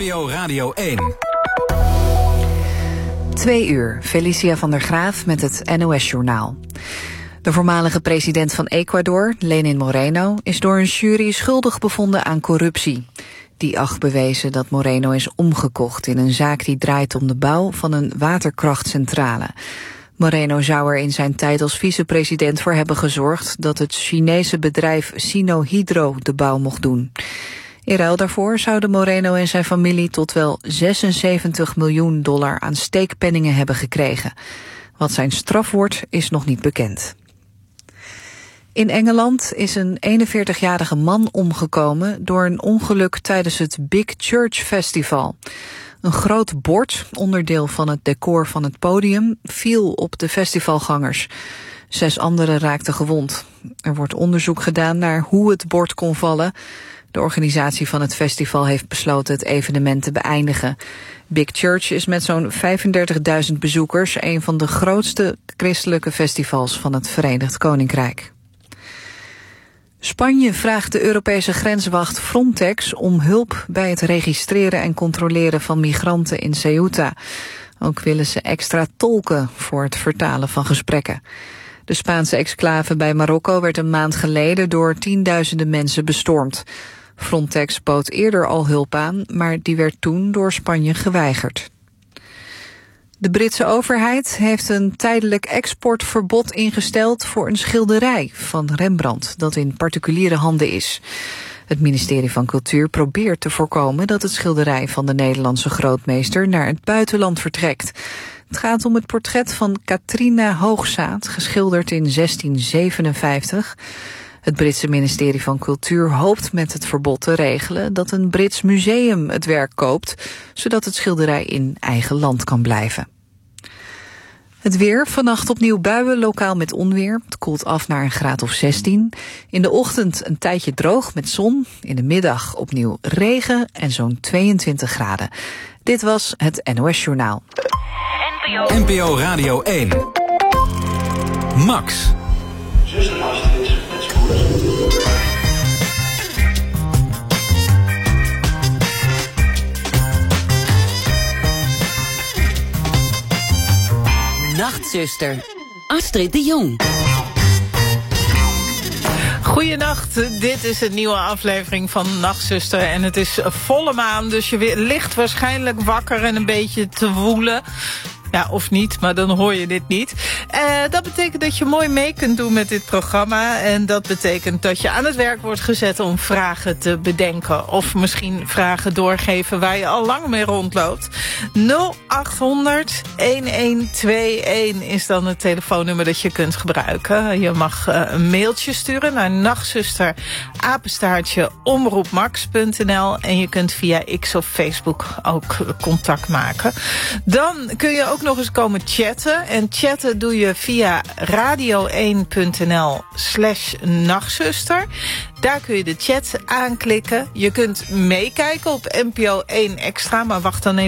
NPO Radio 1. 2 uur, Felicia van der Graaf met het NOS-journaal. De voormalige president van Ecuador, Lenin Moreno, is door een jury schuldig bevonden aan corruptie. Die acht bewezen dat Moreno is omgekocht in een zaak die draait om de bouw van een waterkrachtcentrale. Moreno zou er in zijn tijd als vicepresident voor hebben gezorgd dat het Chinese bedrijf Sinohydro de bouw mocht doen. In ruil daarvoor zouden Moreno en zijn familie tot wel $76 miljoen aan steekpenningen hebben gekregen. Wat zijn straf wordt, is nog niet bekend. In Engeland is een 41-jarige man omgekomen door een ongeluk tijdens het Big Church Festival. Een groot bord, onderdeel van het decor van het podium, viel op de festivalgangers. 6 anderen raakten gewond. Er wordt onderzoek gedaan naar hoe het bord kon vallen. De organisatie van het festival heeft besloten het evenement te beëindigen. Big Church is met zo'n 35.000 bezoekers een van de grootste christelijke festivals van het Verenigd Koninkrijk. Spanje vraagt de Europese grenswacht Frontex om hulp bij het registreren en controleren van migranten in Ceuta. Ook willen ze extra tolken voor het vertalen van gesprekken. De Spaanse exclave bij Marokko werd een maand geleden door tienduizenden mensen bestormd. Frontex bood eerder al hulp aan, maar die werd toen door Spanje geweigerd. De Britse overheid heeft een tijdelijk exportverbod ingesteld voor een schilderij van Rembrandt dat in particuliere handen is. Het ministerie van Cultuur probeert te voorkomen dat het schilderij van de Nederlandse grootmeester naar het buitenland vertrekt. Het gaat om het portret van Catharina Hoogzaad, geschilderd in 1657. Het Britse ministerie van Cultuur hoopt met het verbod te regelen dat een Brits museum het werk koopt, zodat het schilderij in eigen land kan blijven. Het weer, vannacht opnieuw buien, lokaal met onweer. Het koelt af naar een graad of 16. In de ochtend een tijdje droog met zon. In de middag opnieuw regen en zo'n 22 graden. Dit was het NOS Journaal. NPO Radio 1. Max. Zuster Astrid met spoed. Nachtzuster, Astrid de Jong. Goedenacht, dit is een nieuwe aflevering van Nachtzuster en het is volle maan, dus je ligt waarschijnlijk wakker en een beetje te woelen. Ja, of niet, maar dan hoor je dit niet. Dat betekent dat je mooi mee kunt doen met dit programma. En dat betekent dat je aan het werk wordt gezet om vragen te bedenken. Of misschien vragen doorgeven waar je al lang mee rondloopt. 0800-1121 is dan het telefoonnummer dat je kunt gebruiken. Je mag een mailtje sturen naar nachtzuster@omroepmax.nl. En je kunt via X of Facebook ook contact maken. Dan kun je ook nog eens komen chatten. En chatten doe je via radio1.nl/nachtzuster. Daar kun je de chat aanklikken. Je kunt meekijken op NPO 1 Extra, maar wacht dan even